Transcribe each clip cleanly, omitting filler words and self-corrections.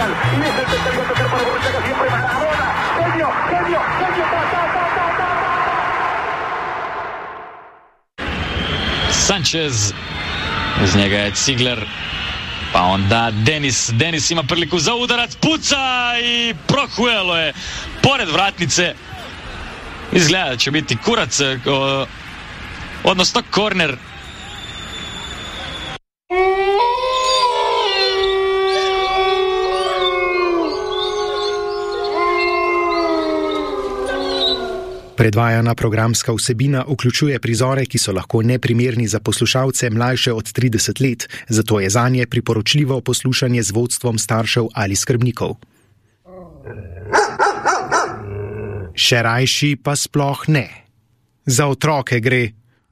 y es el candidato para Borruchaga siempre Maradona. Genio, genio, genio, Sanchez, iz njega je Cigler, pa onda Denis ima priliku za udarac, puca i Prohuelo je pored vratnice. Izgleda da će biti kurac, odnosno korner. Predvajana programska vsebina vključuje prizore, ki so lahko neprimerni za poslušalce mlajše od 30 let, zato je zanje priporočljivo poslušanje z vodstvom staršev ali skrbnikov. Še rajši pa sploh ne. Za otroke gre.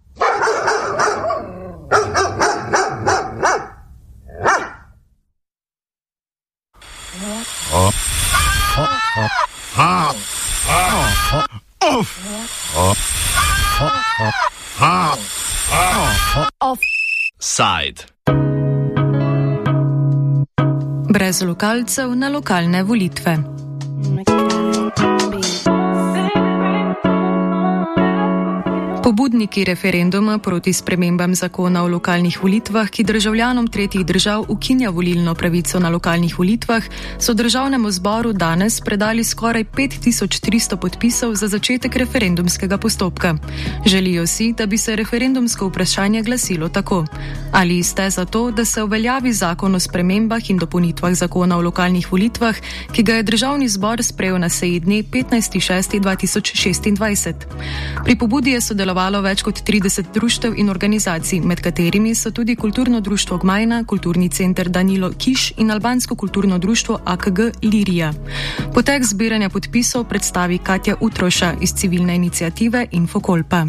Offside. Brez lokalcev na lokalne volitve. Pobudniki referenduma proti spremembam zakona o lokalnih volitvah, ki državljanom tretjih držav ukinja volilno pravico na lokalnih volitvah, so državnemu zboru danes predali skoraj 5300 podpisov za začetek referendumskega postopka. Želijo si, da bi se referendumsko vprašanje glasilo tako: ali ste za to, da se uveljavi zakon o spremembah in dopolnitvah zakona o lokalnih volitvah, ki ga je državni zbor sprejel na seji dne 15.6.2026. Pri pobudi je sodelovalo več kot 30 društev in organizacij, med katerimi so tudi Kulturno društvo Gmajna, Kulturni center Danilo Kiš in Albansko kulturno društvo AKG Lirija. Potek zbiranja podpisov predstavi Katja Utroša iz civilne iniciative Infokolpa.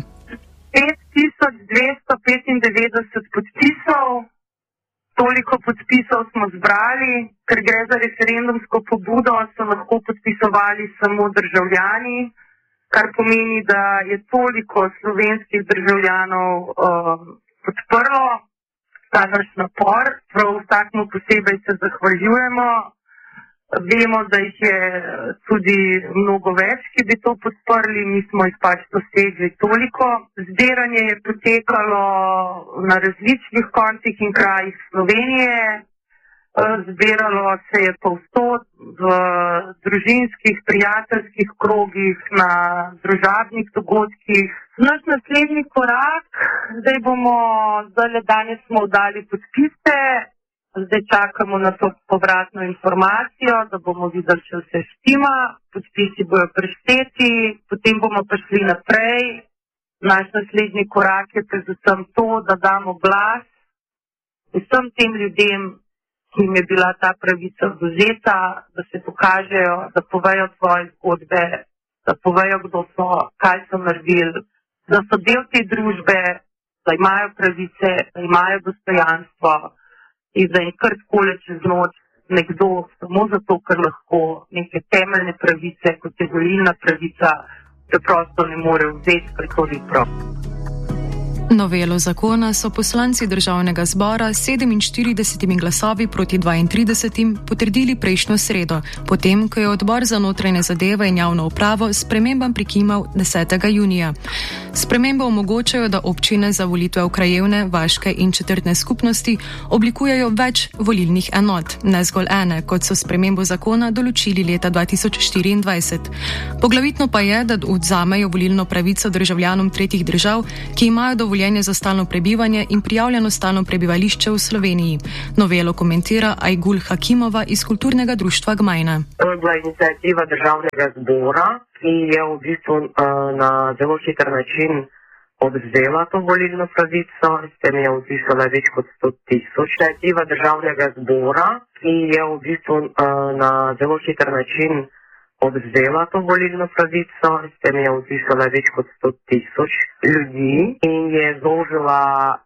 5295 podpisov, toliko podpisov smo zbrali, ker gre za referendumsko pobudo, so lahko podpisovali samo državljani, kar pomeni, da je toliko slovenskih državljanov podprlo ta naš napor. Prav vsakmu posebej se zahvaljujemo. Vemo, da jih je tudi mnogo več, ki bi to podprli, mi smo jih pač dosegli toliko. Zbiranje je potekalo na različnih koncih in krajih Slovenije. Zbiralo se je povsod v družinskih, prijateljskih krogih, na družabnih dogodkih. Naš naslednji korak, danes smo oddali podpise, zdaj čakamo na to povratno informacijo, da bomo videli, če vse štima, podpisi bojo prešteti, potem bomo prišli naprej. Naš naslednji korak je predvsem to, da damo glas vsem tem ljudem, ki jim je bila ta pravica vzeta, da se pokažejo, da povejo svoje zgodbe, da povejo, kdo so, kaj so naredili, da so del te družbe, da imajo pravice, da imajo dostojanstvo in da jim kar takole čez noč nekdo samo zato, ker lahko neke temeljne pravice, kot je volilna pravica, preprosto ne more vzeti, ker to ni prav. Novelo zakona so poslanci državnega zbora s 47 glasovi proti 32 potrdili prejšnjo sredo, potem, ko je odbor za notranje zadeve in javno upravo spremembam prikimal 10. junija. Spremembe omogočajo, da občine za volitve v krajevne, vaške in četrtne skupnosti oblikujejo več volilnih enot, ne zgolj ene, kot so spremembo zakona določili leta 2024. Poglavitno pa je, da odvzamejo volilno pravico državljanom tretjih držav, ki imajo dovoljenje za stalno prebivanje in prijavljeno stalno prebivališče v Sloveniji. Novelo komentira Ajgul Hakimova iz Kulturnega društva Gmajna. To je bila iniciativa državnega zbora, ki je v bistvu na zelo hiter način odvzela to volilno pravico, s tem je odvisala več kot 100 tisoč. Iniciativa državnega zbora, ki je v bistvu na zelo hiter način odvzela to volilno pravico, s tem je odvisala več kot 100 tisoč ljudi in je zložila